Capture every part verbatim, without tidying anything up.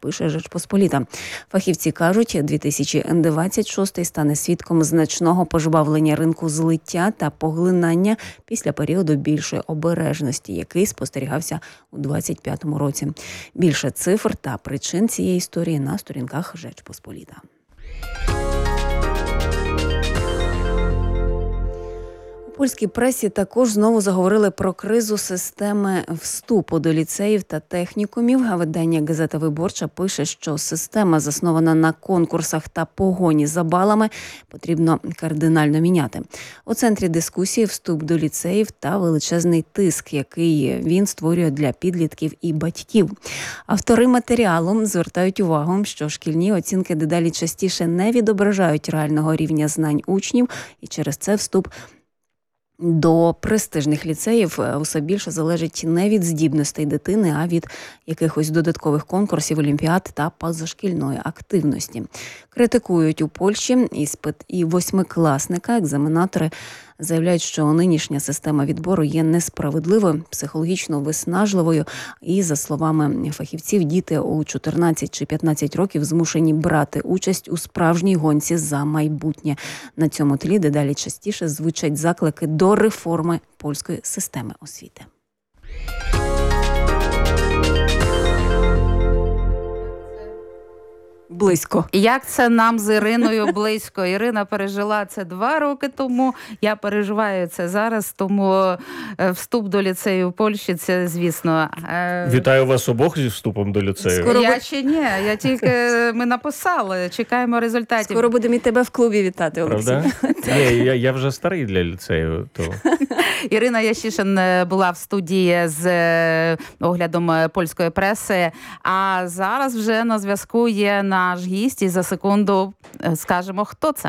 пише Жечпосполіта. Фахівці кажуть, дві тисячі двадцять шостий стане свідком значного пожвавлення ринку злиття та поглинання після періоду більшої обережності, який спостерігався у двадцять п'ятому році. Більше цифр та причин цієї історії на сторінках Жечпосполіта. У польській пресі також знову заговорили про кризу системи вступу до ліцеїв та технікумів. А видання «Газета Виборча» пише, що система, заснована на конкурсах та погоні за балами, потрібно кардинально міняти. У центрі дискусії вступ до ліцеїв та величезний тиск, який він створює для підлітків і батьків. Автори матеріалу звертають увагу, що шкільні оцінки дедалі частіше не відображають реального рівня знань учнів, і через це вступ до престижних ліцеїв усе більше залежить не від здібностей дитини, а від якихось додаткових конкурсів, олімпіад та позашкільної активності. Критикують у Польщі іспит і восьмикласника. Екзаменатори заявляють, що нинішня система відбору є несправедливою, психологічно виснажливою і, за словами фахівців, діти у чотирнадцять чи п'ятнадцять років змушені брати участь у справжній гонці за майбутнє. На цьому тлі дедалі частіше звучать заклики до реформи польської системи освіти. Близько. Як це нам з Іриною близько? Ірина пережила це два роки тому, я переживаю це зараз, тому вступ до ліцею в Польщі, це, звісно... Вітаю вас обох зі вступом до ліцею. Скоро я ще ні, я тільки, ми написали, чекаємо результатів. Скоро будемо і тебе в клубі вітати, Олексій. Правда? Ні, я, я вже старий для ліцею. То... Ірина Ящишин була в студії з оглядом польської преси, а зараз вже на зв'язку є наш гість, і за секунду скажемо, хто це.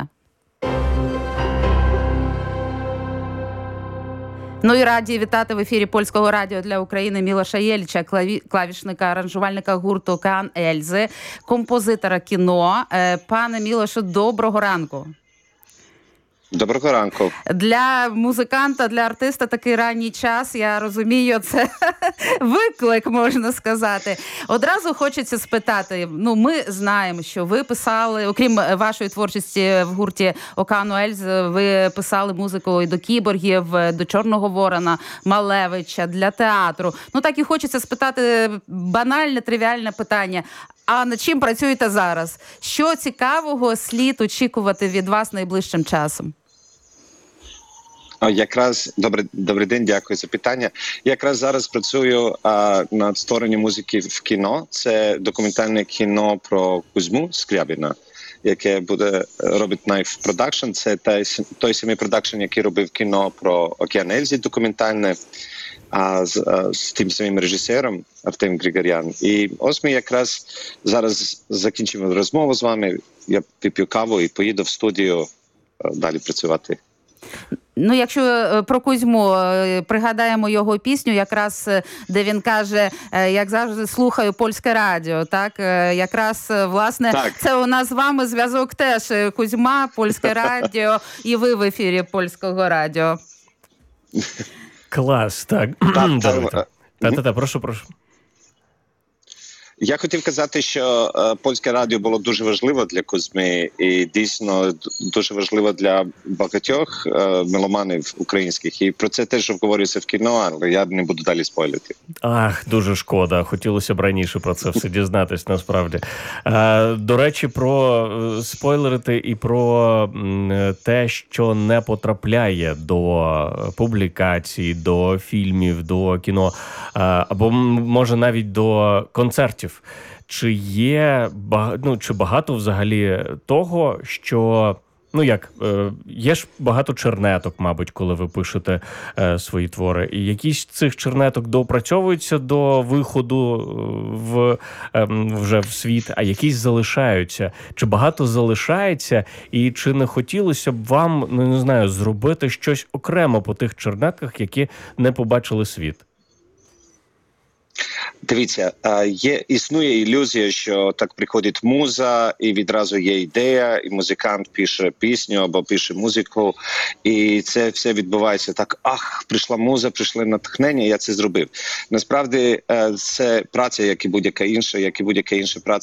Ну і раді вітати в ефірі Польського радіо для України Мілоша Єльча, клаві... клавішника, аранжувальника гурту «Океан Ельзи», композитора кіно. Пане Мілошу, доброго ранку. Доброго ранку. Для музиканта, для артиста такий ранній час, я розумію, це виклик, можна сказати. Одразу хочеться спитати, ну ми знаємо, що ви писали, окрім вашої творчості в гурті «Океану Ельзи», ви писали музику і до «Кіборгів», до «Чорного Ворона», Малевича, для театру. Ну так і хочеться спитати банальне, тривіальне питання. А над чим працюєте зараз? Що цікавого слід очікувати від вас найближчим часом? Якраз добрий, добрий день, дякую за питання. Якраз зараз працюю а, над створенням музики в кіно. Це документальне кіно про Кузьму Скрябіна, яке буде робити Knife Production. Це той, той самий продакшн, який робив кіно про «Океан Ельзи» документальне, а з, а, з тим самим режисером Артем Григорян. І ось ми якраз зараз закінчимо розмову з вами. Я вип'ю каву і поїду в студію а, далі працювати. Ну, якщо про Кузьму, пригадаємо його пісню, якраз, де він каже, як завжди, слухаю польське радіо, так? Якраз, власне, так. Це у нас з вами зв'язок теж. Кузьма, польське радіо, і ви в ефірі польського радіо. Клас, так. Та-та-та, прошу, прошу. Я хотів казати, що е, польське радіо було дуже важливо для Кузьми і дійсно дуже важливо для багатьох е, меломанів українських. І про це теж обговорюється в кіно, але я не буду далі спойлерити. Ах, дуже шкода. Хотілося б раніше про це все дізнатись, насправді. Е, до речі, про спойлерити і про те, що не потрапляє до публікацій, до фільмів, до кіно, е, або, може, навіть до концертів. Чи є ну, чи багато взагалі того, що, ну як, є ж багато чернеток, мабуть, коли ви пишете е, свої твори, і якісь з цих чернеток доопрацьовуються до виходу в, е, вже в світ, а якісь залишаються. Чи багато залишається, і чи не хотілося б вам, ну не знаю, зробити щось окремо по тих чернетках, які не побачили світ? Дивіться, є, існує ілюзія, що так приходить муза, і відразу є ідея, і музикант пише пісню або пише музику, і це все відбувається так, ах, прийшла муза, прийшло натхнення, я це зробив. Насправді, це праця, як і будь-яка інша, як і будь-яка інша праця,